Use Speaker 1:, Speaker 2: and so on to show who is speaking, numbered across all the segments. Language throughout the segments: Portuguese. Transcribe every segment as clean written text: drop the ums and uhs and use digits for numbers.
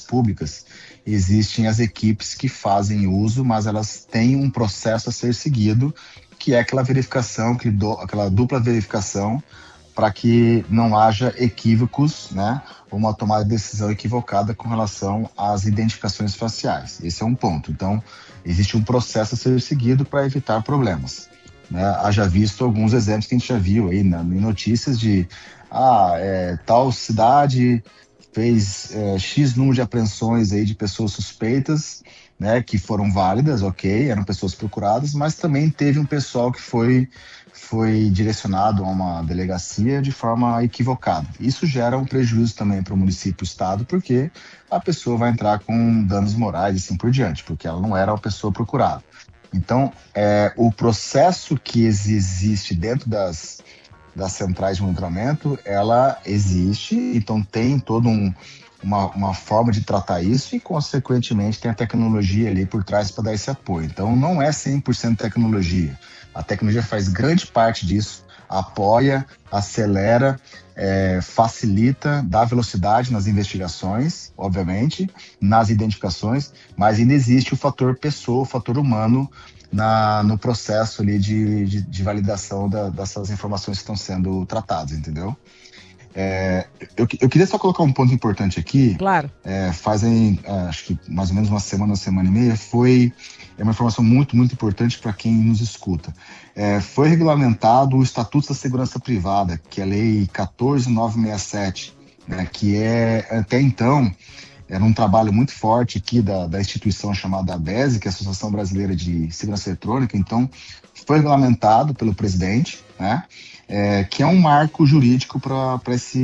Speaker 1: públicas, existem as equipes que fazem uso, mas elas têm um processo a ser seguido, que é aquela verificação, aquela dupla verificação, para que não haja equívocos, né, ou uma tomada de decisão equivocada com relação às identificações faciais. Esse é um ponto. Então, existe um processo a ser seguido para evitar problemas, né? Haja visto alguns exemplos que a gente já viu aí em notícias de tal cidade fez X número de apreensões aí de pessoas suspeitas, né, que foram válidas, ok, eram pessoas procuradas, mas também teve um pessoal que foi direcionado a uma delegacia de forma equivocada. Isso gera um prejuízo também para o município e o estado, porque a pessoa vai entrar com danos morais e assim por diante, porque ela não era a pessoa procurada. Então, o processo que existe dentro das centrais de monitoramento, ela existe, então tem toda uma forma de tratar isso e, consequentemente, tem a tecnologia ali por trás para dar esse apoio. Então, não é 100% tecnologia. A tecnologia faz grande parte disso, apoia, acelera, facilita, dá velocidade nas investigações, obviamente, nas identificações, mas ainda existe o fator pessoa, o fator humano no processo ali de validação dessas informações que estão sendo tratadas, entendeu? Eu queria só colocar um ponto importante aqui.
Speaker 2: Claro.
Speaker 1: Fazem, acho que mais ou menos uma semana e meia, é uma informação muito, muito importante para quem nos escuta. Foi regulamentado o Estatuto da Segurança Privada, que é a Lei 14.967, né, que até então, era um trabalho muito forte aqui da instituição chamada ABESE, que é a Associação Brasileira de Segurança Eletrônica. Então, foi regulamentado pelo presidente, né, que é um marco jurídico para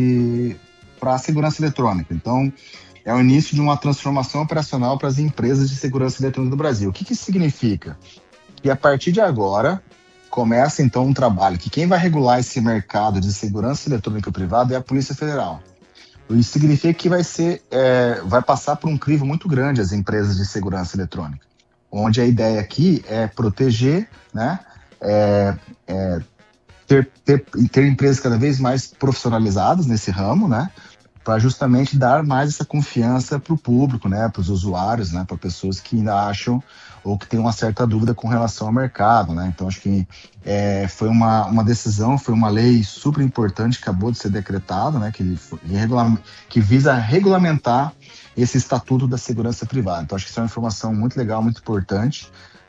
Speaker 1: a segurança eletrônica. Então, é o início de uma transformação operacional para as empresas de segurança eletrônica do Brasil. O que isso significa? Que a partir de agora, começa então um trabalho que quem vai regular esse mercado de segurança eletrônica privada é a Polícia Federal. Isso significa que vai passar por um crivo muito grande as empresas de segurança eletrônica, onde a ideia aqui é proteger, né, ter empresas cada vez mais profissionalizadas nesse ramo, né, para justamente dar mais essa confiança para o público, né, para os usuários, né, para pessoas que ainda acham ou que têm uma certa dúvida com relação ao mercado, né. Então, acho que foi uma decisão, foi uma lei super importante que acabou de ser decretada, né, que visa regulamentar esse Estatuto da Segurança Privada. Então, acho que isso é uma informação muito legal, muito importante.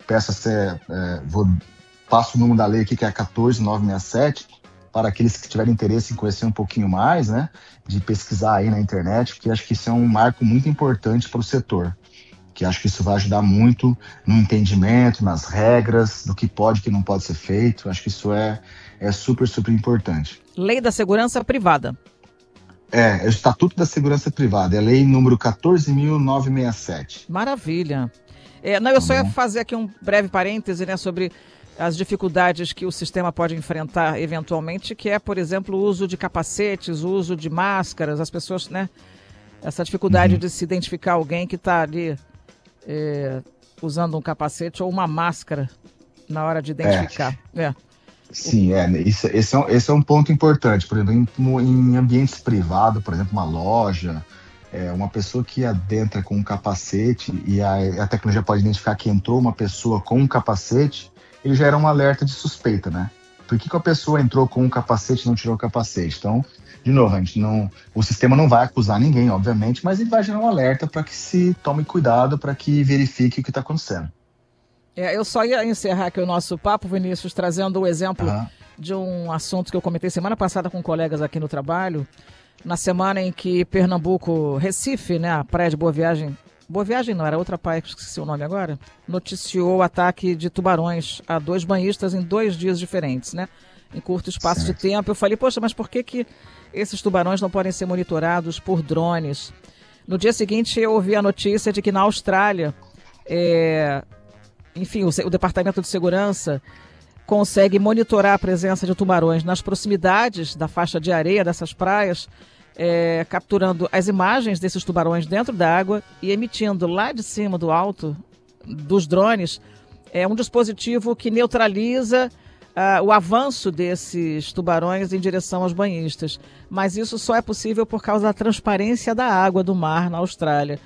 Speaker 1: Passo o número da lei aqui, que é a 14.967, para aqueles que tiverem interesse em conhecer um pouquinho mais, né, de pesquisar aí na internet, porque acho que isso é um marco muito importante para o setor, que acho que isso vai ajudar muito no entendimento, nas regras, do que pode e que não pode ser feito. Acho que isso é super, super importante.
Speaker 2: Lei da Segurança Privada.
Speaker 1: É o Estatuto da Segurança Privada, é a lei número 14.967.
Speaker 2: Maravilha. Eu só ia fazer aqui um breve parêntese, né, sobre as dificuldades que o sistema pode enfrentar eventualmente, que é, por exemplo, o uso de capacetes, o uso de máscaras, as pessoas, né, essa dificuldade de se identificar alguém que está ali usando um capacete ou uma máscara na hora de identificar.
Speaker 1: Sim, esse é um ponto importante. Por exemplo, em ambientes privados, por exemplo, uma loja, uma pessoa que adentra com um capacete e a tecnologia pode identificar que entrou uma pessoa com um capacete, ele gera um alerta de suspeita, né? Por que a pessoa entrou com um capacete e não tirou o capacete? Então, de novo, o sistema não vai acusar ninguém, obviamente, mas ele vai gerar um alerta para que se tome cuidado, para que verifique o que está acontecendo.
Speaker 2: Eu só ia encerrar aqui o nosso papo, Vinícius, trazendo o exemplo de um assunto que eu comentei semana passada com colegas aqui no trabalho, na semana em que Pernambuco, Recife, né, a praia de Boa Viagem não, era outra praia, que esqueci o nome agora, noticiou o ataque de tubarões a 2 banhistas em 2 dias diferentes, né, em curto espaço de tempo. Eu falei, poxa, mas por que esses tubarões não podem ser monitorados por drones? No dia seguinte, eu ouvi a notícia de que na Austrália, o Departamento de Segurança consegue monitorar a presença de tubarões nas proximidades da faixa de areia dessas praias, capturando as imagens desses tubarões dentro da água e emitindo lá de cima, do alto dos drones, um dispositivo que neutraliza o avanço desses tubarões em direção aos banhistas. Mas isso só é possível por causa da transparência da água do mar na Austrália.